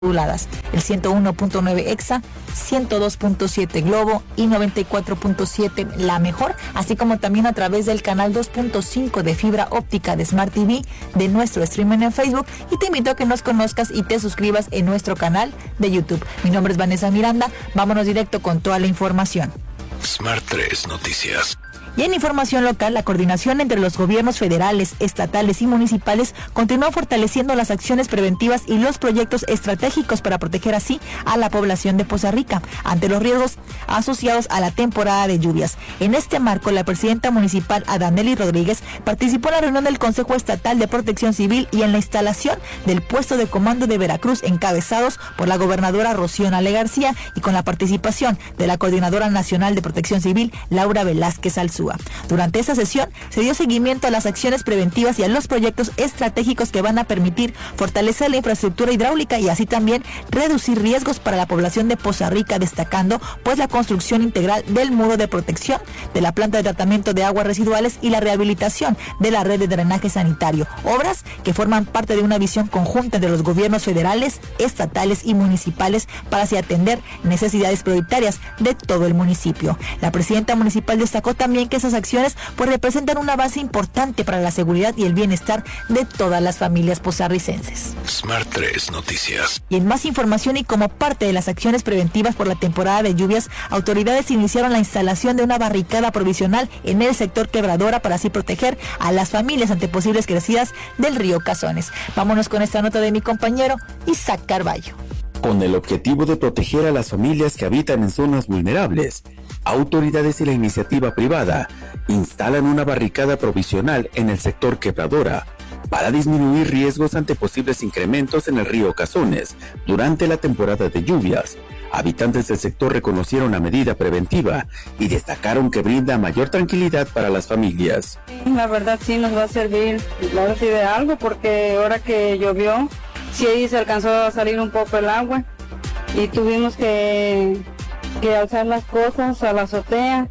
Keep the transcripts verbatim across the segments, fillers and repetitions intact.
moduladas, el ciento uno punto nueve Exa, ciento dos punto siete Globo y noventa y cuatro punto siete La Mejor, así como también a través del canal dos punto cinco de fibra óptica de Smart T V de nuestro streaming en Facebook, y te invito a que nos conozcas y te suscribas en nuestro canal de YouTube. Mi nombre es Vanessa Miranda, vámonos directo con toda la información. Smart tres Noticias. Y en información local, la coordinación entre los gobiernos federales, estatales y municipales continúa fortaleciendo las acciones preventivas y los proyectos estratégicos para proteger así a la población de Poza Rica ante los riesgos asociados a la temporada de lluvias. En este marco, la presidenta municipal Adanely Rodríguez participó en la reunión del Consejo Estatal de Protección Civil y en la instalación del puesto de comando de Veracruz, encabezados por la gobernadora Rocío Nale García y con la participación de la Coordinadora Nacional de Protección Civil, Laura Velázquez Alzúa. Durante esa sesión se dio seguimiento a las acciones preventivas y a los proyectos estratégicos que van a permitir fortalecer la infraestructura hidráulica y así también reducir riesgos para la población de Poza Rica, destacando pues la construcción integral del muro de protección de la planta de tratamiento de aguas residuales y la rehabilitación de la red de drenaje sanitario, obras que forman parte de una visión conjunta de los gobiernos federales, estatales y municipales para así atender necesidades prioritarias de todo el municipio. La presidenta municipal destacó también que esas acciones pues representan una base importante para la seguridad y el bienestar de todas las familias pozarricenses. Smart tres Noticias. Y en más información, y como parte de las acciones preventivas por la temporada de lluvias, autoridades iniciaron la instalación de una barricada provisional en el sector Quebradora para así proteger a las familias ante posibles crecidas del río Cazones. Vámonos con esta nota de mi compañero Isaac Carballo. Con el objetivo de proteger a las familias que habitan en zonas vulnerables, autoridades y la iniciativa privada instalan una barricada provisional en el sector Quebradora para disminuir riesgos ante posibles incrementos en el río Cazones durante la temporada de lluvias. Habitantes del sector reconocieron la medida preventiva y destacaron que brinda mayor tranquilidad para las familias. La verdad sí nos va a servir, va a servir de algo, porque ahora que llovió, sí ahí se alcanzó a salir un poco el agua y tuvimos que, que alzar las cosas a la azotea,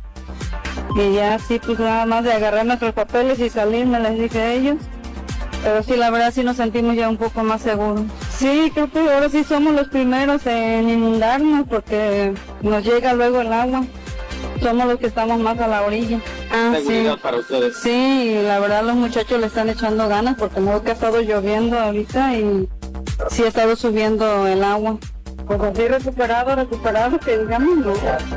y ya sí, pues nada más de agarrar nuestros papeles y salir, me les dije a ellos, pero sí, la verdad sí nos sentimos ya un poco más seguros. Sí, creo que ahora sí somos los primeros en inundarnos porque nos llega luego el agua, somos los que estamos más a la orilla. Ah, ¿seguridad sí. Para ustedes? Sí, la verdad los muchachos le están echando ganas porque no que ha estado lloviendo ahorita y sí ha estado subiendo el agua. Pues así recuperado, recuperado, que digamos, no.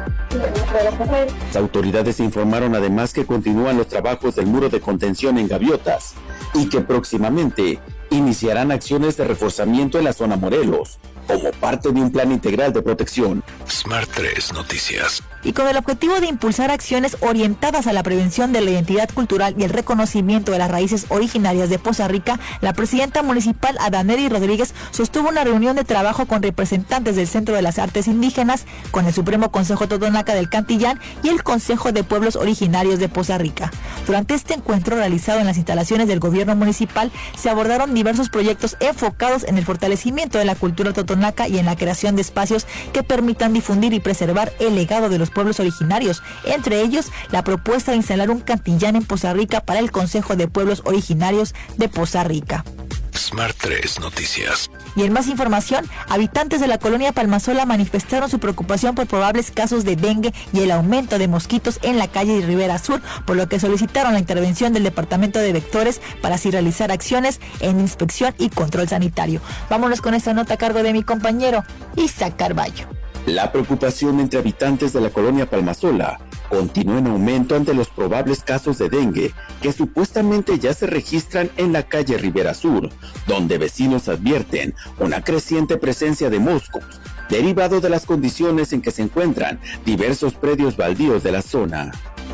Las autoridades informaron además que continúan los trabajos del muro de contención en Gaviotas y que próximamente iniciarán acciones de reforzamiento en la zona Morelos, como parte de un plan integral de protección. Smart tres Noticias. Y con el objetivo de impulsar acciones orientadas a la prevención de la identidad cultural y el reconocimiento de las raíces originarias de Poza Rica, la presidenta municipal Adanely Rodríguez sostuvo una reunión de trabajo con representantes del Centro de las Artes Indígenas, con el Supremo Consejo Totonaca del Cantillán y el Consejo de Pueblos Originarios de Poza Rica. Durante este encuentro realizado en las instalaciones del gobierno municipal, se abordaron diversos proyectos enfocados en el fortalecimiento de la cultura totonaca y en la creación de espacios que permitan difundir y preservar el legado de los pueblos originarios, entre ellos la propuesta de instalar un cantillán en Poza Rica para el Consejo de Pueblos Originarios de Poza Rica. Smart tres Noticias. Y en más información, habitantes de la colonia Palmasola manifestaron su preocupación por probables casos de dengue y el aumento de mosquitos en la calle Rivera Sur, por lo que solicitaron la intervención del Departamento de Vectores para así realizar acciones en inspección y control sanitario. Vámonos con esta nota a cargo de mi compañero Isaac Carballo. La preocupación entre habitantes de la colonia Palmasola continúa en aumento ante los probables casos de dengue que supuestamente ya se registran en la calle Rivera Sur, donde vecinos advierten una creciente presencia de moscos, derivado de las condiciones en que se encuentran diversos predios baldíos de la zona.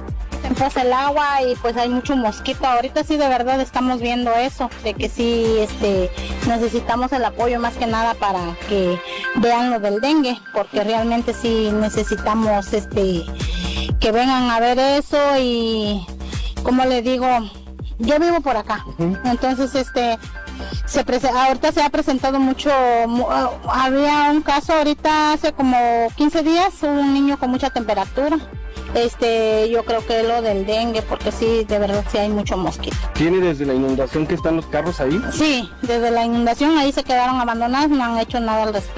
Pasa el agua y pues hay mucho mosquito. Ahorita sí de verdad estamos viendo eso, de que sí este, necesitamos el apoyo más que nada para que vean lo del dengue, porque realmente sí necesitamos este que vengan a ver eso. Y como le digo, yo vivo por acá, uh-huh. entonces este se prese- ahorita se ha presentado mucho, uh, había un caso ahorita hace como quince días, un niño con mucha temperatura. este, yo creo que lo del dengue, porque sí, de verdad sí hay mucho mosquito. ¿Tiene desde la inundación que están los carros ahí? Sí, desde la inundación ahí se quedaron abandonados, no han hecho nada al respecto.